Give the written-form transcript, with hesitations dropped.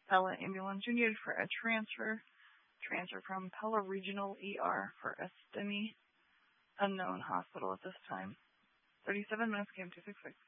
Pella ambulance. You needed for a transfer. Transfer from Pella Regional ER for a STEMI unknown hospital at this time. 37 minutes, came 266.